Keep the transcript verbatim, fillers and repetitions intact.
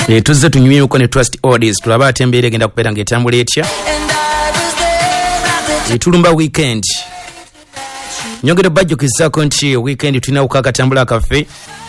e, tuzze tunyumyeko ne trust orders tulaba ate embeera egenda kubeera ng'etambula etya. E, tulumba weekend nyongera bajjukizaako nti weekend tulina kukaakatambula kaffe